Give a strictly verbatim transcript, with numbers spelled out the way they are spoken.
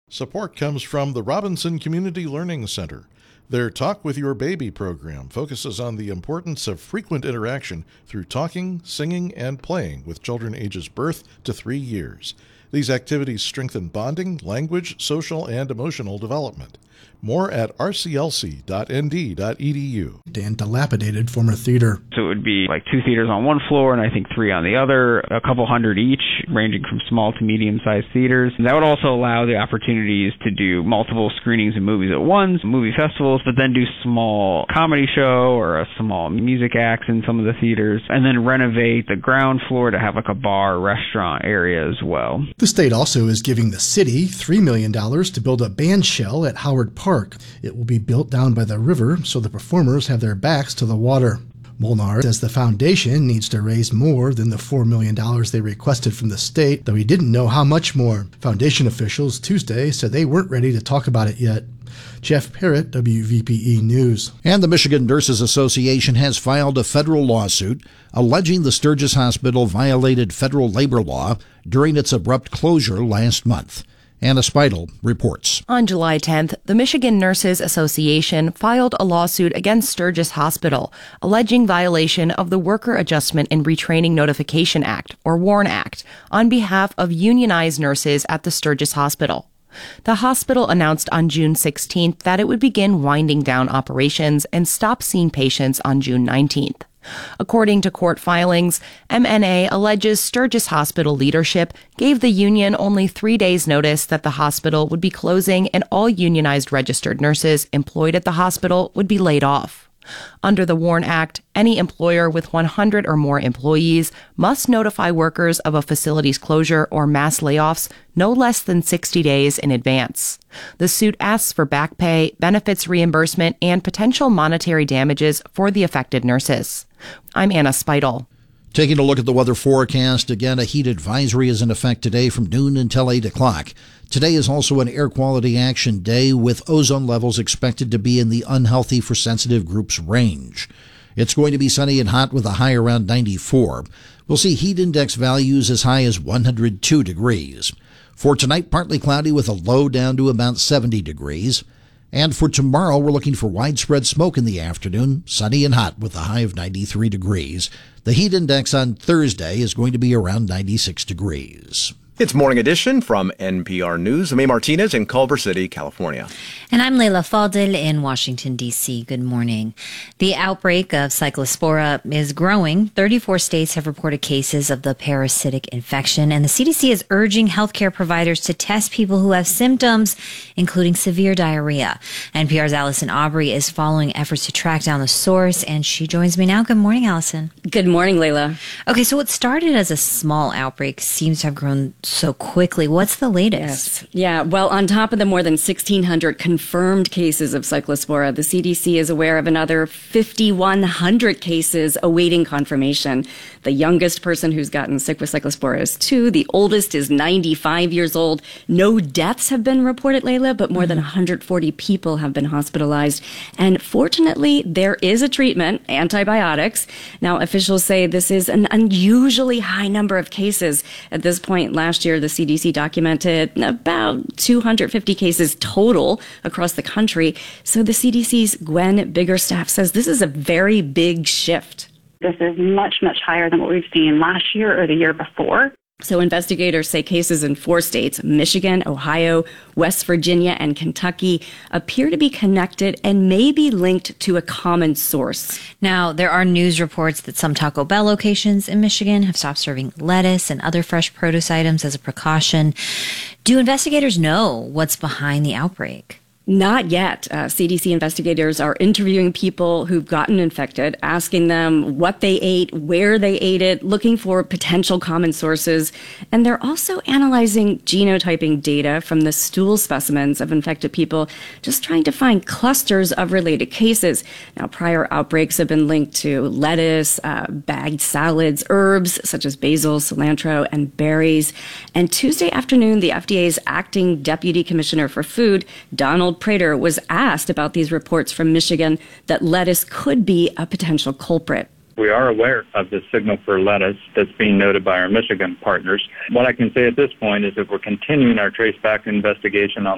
Support comes from the Robinson Community Learning Center. Their Talk with Your Baby program focuses on the importance of frequent interaction through talking, singing, and playing with children ages birth to three years. These activities strengthen bonding, language, social, and emotional development. More at r c l c dot n d dot e d u. And dilapidated former theater. So it would be like two theaters on one floor and I think three on the other, a couple hundred each, ranging from small to medium-sized theaters. And that would also allow the opportunities to do multiple screenings of movies at once, movie festivals, but then do small comedy show or a small music acts in some of the theaters, and then renovate the ground floor to have like a bar, restaurant area as well. The state also is giving the city three million dollars to build a band shell at Howard Park. It will be built down by the river so the performers have their backs to the water. Molnar says the foundation needs to raise more than the four million dollars they requested from the state, though he didn't know how much more. Foundation officials Tuesday said they weren't ready to talk about it yet. Jeff Parrott, W V P E News. And the Michigan Nurses Association has filed a federal lawsuit alleging the Sturgis Hospital violated federal labor law during its abrupt closure last month. Anna Speidel reports. On July tenth, the Michigan Nurses Association filed a lawsuit against Sturgis Hospital, alleging violation of the Worker Adjustment and Retraining Notification Act, or WARN Act, on behalf of unionized nurses at the Sturgis Hospital. The hospital announced on June sixteenth that it would begin winding down operations and stop seeing patients on June nineteenth. According to court filings, M N A alleges Sturgis Hospital leadership gave the union only three days' notice that the hospital would be closing and all unionized registered nurses employed at the hospital would be laid off. Under the WARN Act, any employer with one hundred or more employees must notify workers of a facility's closure or mass layoffs no less than sixty days in advance. The suit asks for back pay, benefits reimbursement, and potential monetary damages for the affected nurses. I'm Anna Speidel. Taking a look at the weather forecast, again, a heat advisory is in effect today from noon until eight o'clock. Today is also an air quality action day with ozone levels expected to be in the unhealthy for sensitive groups range. It's going to be sunny and hot with a high around ninety-four. We'll see heat index values as high as one hundred two degrees. For tonight, partly cloudy with a low down to about seventy degrees. And for tomorrow, we're looking for widespread smoke in the afternoon, sunny and hot with a high of ninety-three degrees. The heat index on Thursday is going to be around ninety-six degrees. It's Morning Edition from N P R News. I'm A. Martinez in Culver City, California. And I'm Leila Fadel in Washington, D C. Good morning. The outbreak of Cyclospora is growing. thirty-four states have reported cases of the parasitic infection, and the C D C is urging healthcare providers to test people who have symptoms, including severe diarrhea. N P R's Allison Aubrey is following efforts to track down the source, and she joins me now. Good morning, Allison. Good morning, Leila. Okay, so what started as a small outbreak seems to have grown so quickly. What's the latest? Yes. Yeah, well, on top of the more than sixteen hundred confirmed cases of Cyclospora, the C D C is aware of another fifty-one hundred cases awaiting confirmation. The youngest person who's gotten sick with Cyclospora is two. The oldest is ninety-five years old. No deaths have been reported, Leila, but more mm-hmm. than one hundred forty people have been hospitalized. And fortunately, there is a treatment, antibiotics. Now, officials say this is an unusually high number of cases. At this point last year, the C D C documented about two hundred fifty cases total across the country. So the C D C's Gwen Biggerstaff says this is a very big shift. This is much, much higher than what we've seen last year or the year before. So investigators say cases in four states, Michigan, Ohio, West Virginia, and Kentucky, appear to be connected and may be linked to a common source. Now, there are news reports that some Taco Bell locations in Michigan have stopped serving lettuce and other fresh produce items as a precaution. Do investigators know what's behind the outbreak? Not yet. Uh, C D C investigators are interviewing people who've gotten infected, asking them what they ate, where they ate it, looking for potential common sources. And they're also analyzing genotyping data from the stool specimens of infected people, just trying to find clusters of related cases. Now, prior outbreaks have been linked to lettuce, uh, bagged salads, herbs such as basil, cilantro, and berries. And Tuesday afternoon, the F D A's acting deputy commissioner for food, Donald Prater, was asked about these reports from Michigan that lettuce could be a potential culprit. We are aware of the signal for lettuce that's being noted by our Michigan partners. What I can say at this point is that we're continuing our traceback investigation on